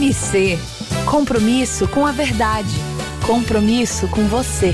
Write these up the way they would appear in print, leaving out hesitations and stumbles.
TMC. Compromisso com a verdade. Compromisso com você.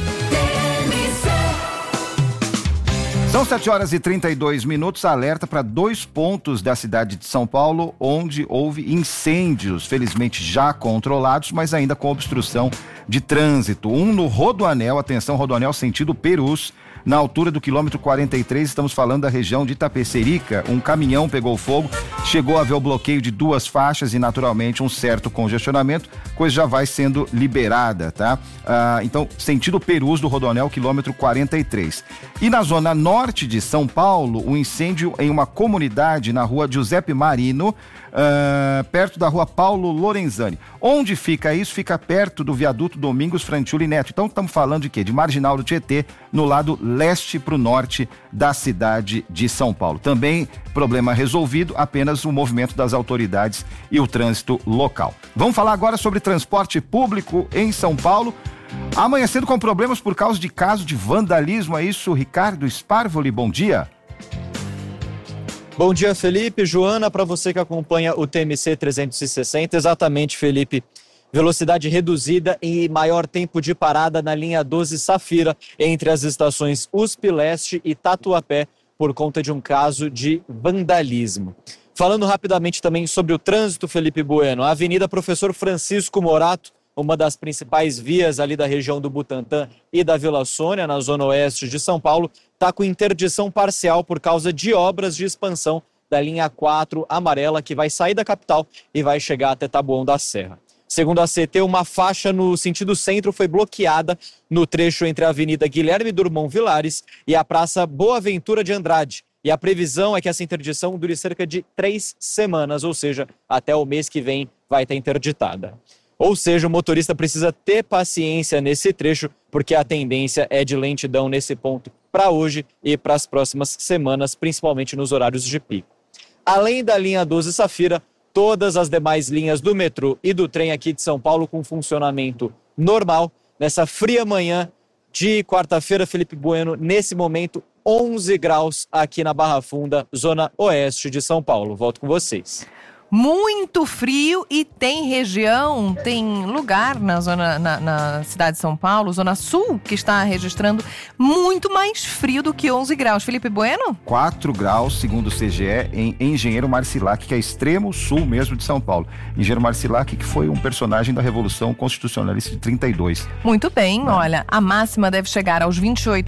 São 7h32, alerta para 2 pontos da cidade de São Paulo, onde houve incêndios, felizmente já controlados, mas ainda com obstrução de trânsito. Um no Rodoanel, atenção, Rodoanel sentido Perus, na altura do quilômetro 43, estamos falando da região de Itapecerica. Um caminhão pegou fogo, chegou a haver o bloqueio de 2 faixas e naturalmente um certo congestionamento, coisa já vai sendo liberada, tá? Então, sentido Perus do Rodoanel, quilômetro 43. E na zona norte de São Paulo, um incêndio em uma comunidade na rua Giuseppe Marino, perto da rua Paulo Lorenzani. Onde fica isso? Fica perto do viaduto Domingos Frantiuli Neto. Então estamos falando de quê? De Marginal do Tietê, no lado leste para o norte da cidade de São Paulo. Também problema resolvido, apenas o movimento das autoridades e o trânsito local. Vamos falar agora sobre transporte público em São Paulo. Amanhecendo com problemas por causa de caso de vandalismo, é isso, Ricardo Sparvoli, bom dia. Bom dia, Felipe, Joana, para você que acompanha o TMC 360, exatamente, Felipe. Velocidade reduzida e maior tempo de parada na linha 12 Safira, entre as estações USP Leste e Tatuapé, por conta de um caso de vandalismo. Falando rapidamente também sobre o trânsito, Felipe Bueno, a Avenida Professor Francisco Morato, uma das principais vias ali da região do Butantã e da Vila Sônia, na zona oeste de São Paulo, está com interdição parcial por causa de obras de expansão da linha 4 amarela, que vai sair da capital e vai chegar até Taboão da Serra. Segundo a CT, uma faixa no sentido centro foi bloqueada no trecho entre a Avenida Guilherme Drummond Vilares e a Praça Boa Ventura de Andrade. E a previsão é que essa interdição dure cerca de 3 semanas, ou seja, até o mês que vem vai estar interditada. Ou seja, o motorista precisa ter paciência nesse trecho, porque a tendência é de lentidão nesse ponto para hoje e para as próximas semanas, principalmente nos horários de pico. Além da linha 12 Safira, todas as demais linhas do metrô e do trem aqui de São Paulo com funcionamento normal. Nessa fria manhã de quarta-feira, Felipe Bueno, nesse momento 11 graus aqui na Barra Funda, zona oeste de São Paulo. Volto com vocês. Muito frio e tem região, tem lugar na cidade de São Paulo, Zona Sul, que está registrando muito mais frio do que 11 graus. Felipe Bueno? 4 graus, segundo o CGE, em Engenheiro Marcilac, que é extremo sul mesmo de São Paulo. Engenheiro Marcilac, que foi um personagem da Revolução Constitucionalista de 32. Muito bem, olha, a máxima deve chegar aos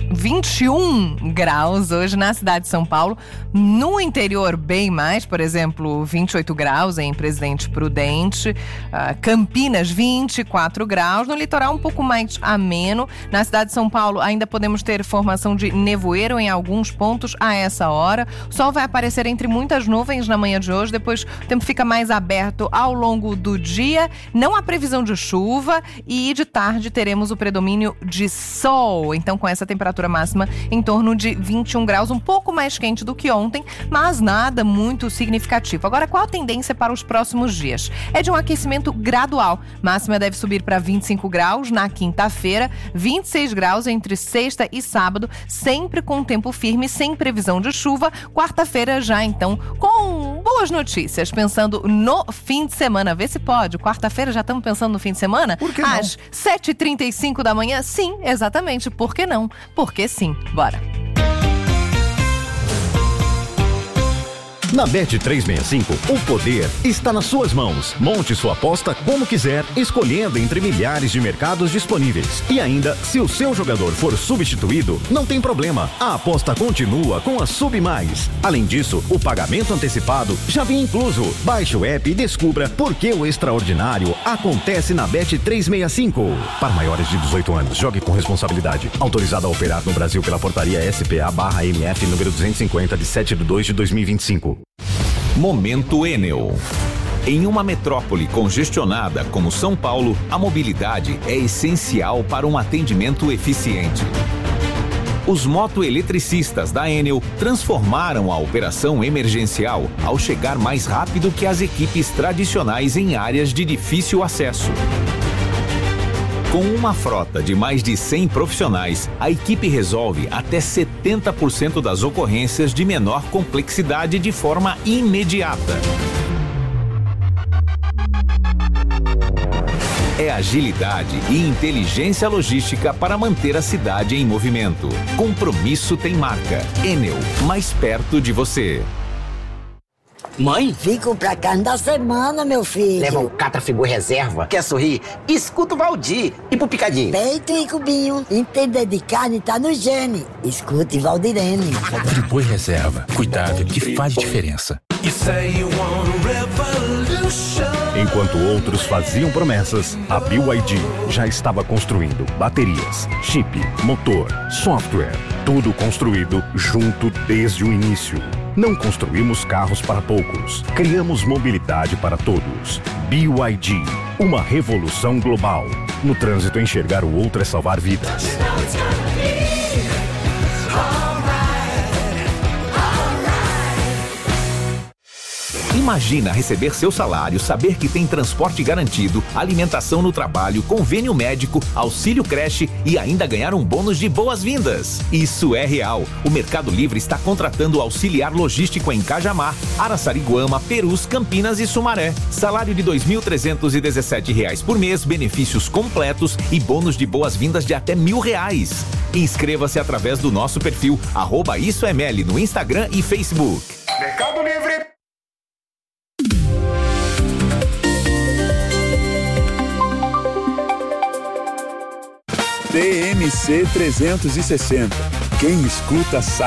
21 graus hoje na cidade de São Paulo. No interior, bem mais, por exemplo, 28 graus em Presidente Prudente, Campinas 24 graus, no litoral um pouco mais ameno. Na cidade de São Paulo ainda podemos ter formação de nevoeiro em alguns pontos a essa hora. O sol vai aparecer entre muitas nuvens na manhã de hoje, depois o tempo fica mais aberto ao longo do dia. Não há previsão de chuva e de tarde teremos o predomínio de sol. Então, com essa temperatura máxima em torno de 21 graus, um pouco mais quente do que ontem, mas nada muito significativo. Agora, qual a tendência para os próximos dias? É de um aquecimento gradual. Máxima deve subir para 25 graus na quinta-feira, 26 graus entre sexta e sábado, sempre com tempo firme, sem previsão de chuva. Quarta-feira já, então, com boas notícias, pensando no fim de semana. Vê se pode. Quarta-feira já estamos pensando no fim de semana? Por que não? Às 7h35 da manhã? Sim, exatamente. Por que não? Porque sim. Bora. Na Bet365, o poder está nas suas mãos. Monte sua aposta como quiser, escolhendo entre milhares de mercados disponíveis. E ainda, se o seu jogador for substituído, não tem problema. A aposta continua com a Sub Mais. Além disso, o pagamento antecipado já vem incluso. Baixe o app e descubra por que o extraordinário acontece na Bet365. Para maiores de 18 anos, jogue com responsabilidade. Autorizado a operar no Brasil pela portaria SPA/MF número 250 de 7/2/2025. Momento Enel. Em uma metrópole congestionada como São Paulo, a mobilidade é essencial para um atendimento eficiente. Os motoeletricistas da Enel transformaram a operação emergencial ao chegar mais rápido que as equipes tradicionais em áreas de difícil acesso. Com uma frota de mais de 100 profissionais, a equipe resolve até 70% das ocorrências de menor complexidade de forma imediata. É agilidade e inteligência logística para manter a cidade em movimento. Compromisso tem marca. Enel, mais perto de você. Mãe? Fico pra carne da semana, meu filho. Leva um Catrafigura reserva. Quer sorrir? Escuta o Valdir. E pro picadinho? Peito e cubinho. Entender de carne tá no gene. Escute Valdirene. Friboi reserva. Cuidado que faz diferença. Enquanto outros faziam promessas, a BYD já estava construindo baterias, chip, motor, software, tudo construído junto desde o início. Não construímos carros para poucos, criamos mobilidade para todos. BYD, uma revolução global. No trânsito, enxergar o outro é salvar vidas. Imagina receber seu salário, saber que tem transporte garantido, alimentação no trabalho, convênio médico, auxílio creche e ainda ganhar um bônus de boas-vindas. Isso é real. O Mercado Livre está contratando auxiliar logístico em Cajamar, Araçariguama, Perus, Campinas e Sumaré. Salário de R$ 2.317 por mês, benefícios completos e bônus de boas-vindas de até R$ 1.000. Inscreva-se através do nosso perfil @IsoML no Instagram e Facebook. Mercado Livre. TMC 360. Quem escuta sabe.